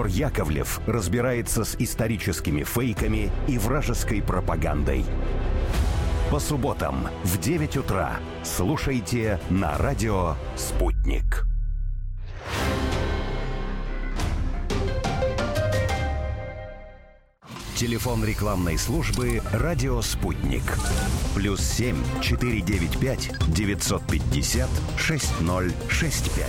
Егор Яковлев разбирается с историческими фейками и вражеской пропагандой. По субботам в 9 утра слушайте на радио «Спутник». Телефон рекламной службы «Радио Спутник». +7 495 950 6065.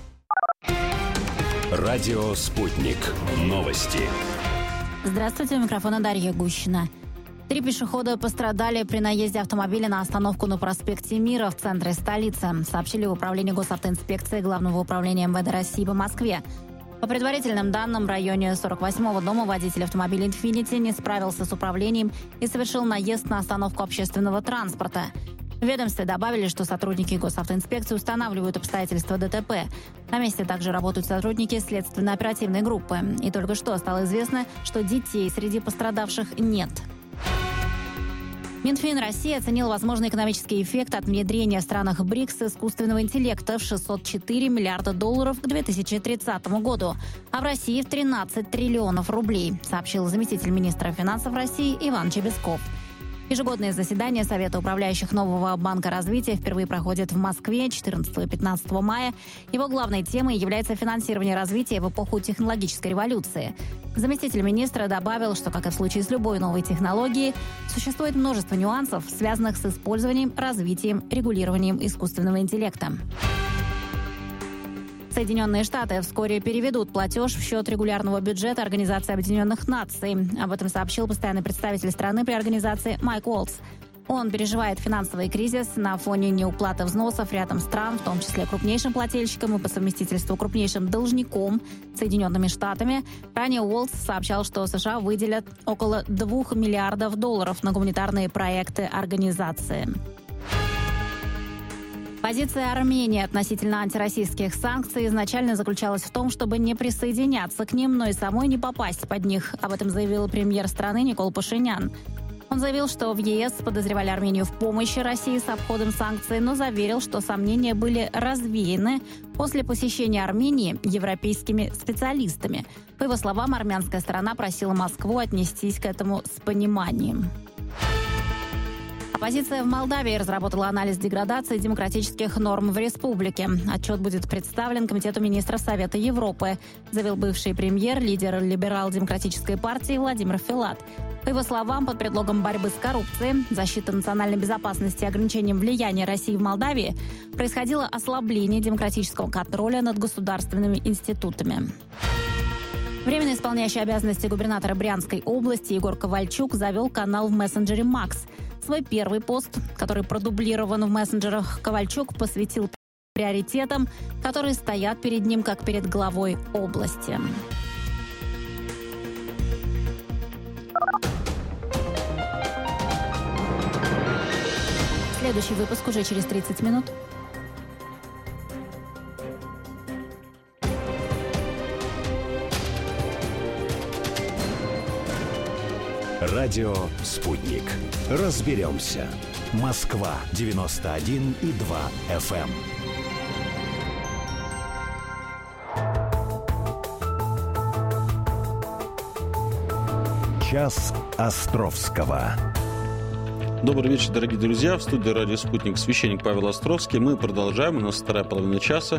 Радио «Спутник». Новости. Здравствуйте, у микрофона Дарья Гущина. 3 пешехода пострадали при наезде автомобиля на остановку на проспекте Мира в центре столицы, сообщили в управлении госавтоинспекции Главного управления МВД России по Москве. По предварительным данным, в районе 48-го дома водитель автомобиля «Инфинити» не справился с управлением и совершил наезд на остановку общественного транспорта. В ведомстве добавили, что сотрудники госавтоинспекции устанавливают обстоятельства ДТП. На месте также работают сотрудники следственно-оперативной группы. И только что стало известно, что детей среди пострадавших нет. Минфин России оценил возможный экономический эффект от внедрения в странах БРИКС искусственного интеллекта в $604 миллиарда к 2030 году, а в России в 13 триллионов рублей, сообщил заместитель министра финансов России Иван Чебесков. Ежегодное заседание Совета управляющих нового Банка развития впервые проходит в Москве 14 и 15 мая. Его главной темой является финансирование развития в эпоху технологической революции. Заместитель министра добавил, что, как и в случае с любой новой технологией, существует множество нюансов, связанных с использованием, развитием, регулированием искусственного интеллекта. Соединенные Штаты вскоре переведут платеж в счет регулярного бюджета Организации Объединенных Наций. Об этом сообщил постоянный представитель страны при организации Майк Уолтс. Он переживает финансовый кризис на фоне неуплаты взносов рядом стран, в том числе крупнейшим плательщиком и по совместительству крупнейшим должником Соединенными Штатами. Ранее Уолтс сообщал, что США выделят около $2 миллиардов на гуманитарные проекты организации. Позиция Армении относительно антироссийских санкций изначально заключалась в том, чтобы не присоединяться к ним, но и самой не попасть под них. Об этом заявил премьер страны Никол Пашинян. Он заявил, что в ЕС подозревали Армению в помощи России с обходом санкций, но заверил, что сомнения были развеяны после посещения Армении европейскими специалистами. По его словам, армянская сторона просила Москву отнестись к этому с пониманием. Оппозиция в Молдавии разработала анализ деградации демократических норм в республике. Отчет будет представлен Комитету министров Совета Европы, заявил бывший премьер, лидер либерал-демократической партии Владимир Филат. По его словам, под предлогом борьбы с коррупцией, защиты национальной безопасности и ограничением влияния России в Молдавии происходило ослабление демократического контроля над государственными институтами. Временно исполняющий обязанности губернатора Брянской области Егор Ковальчук завел канал в мессенджере «Макс». Свой первый пост, который продублирован в мессенджерах, Ковальчук посвятил приоритетам, которые стоят перед ним как перед главой области. Следующий выпуск уже через 30 минут. — Радио «Спутник». Разберемся. Москва 91,2 FM. Час Островского. Добрый вечер, дорогие друзья. В студии «Радио Спутник» священник Павел Островский. Мы продолжаем. У нас вторая половина часа.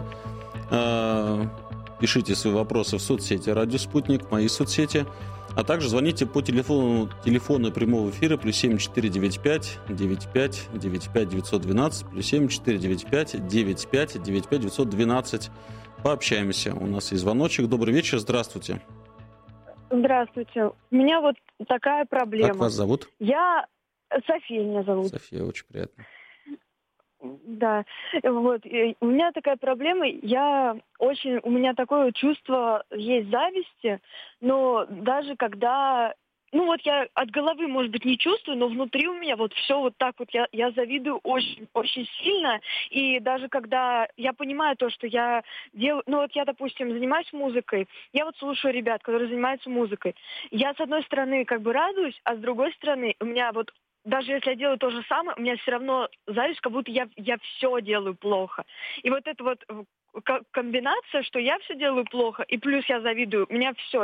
Пишите свои вопросы в соцсети «Радио Спутник», мои соцсети. А также звоните по телефону прямого эфира +7 495 95 95 912 +7 495 95 95 912. Пообщаемся. У нас есть звоночек. Добрый вечер. Здравствуйте. Здравствуйте. У меня вот такая проблема. Как вас зовут? София меня зовут. София, очень приятно. Да, вот, у меня такая проблема, у меня такое чувство есть зависти, но даже когда, я от головы, может быть, не чувствую, но внутри у меня вот все вот так вот, я завидую очень, очень сильно, и даже когда я понимаю то, что я делаю, я, допустим, занимаюсь музыкой, я вот слушаю ребят, которые занимаются музыкой, я, с одной стороны, как бы радуюсь, а с другой стороны, у меня вот даже если я делаю то же самое, у меня все равно зависть, как будто я все делаю плохо. И вот эта вот комбинация, что я все делаю плохо, и плюс я завидую, у меня все.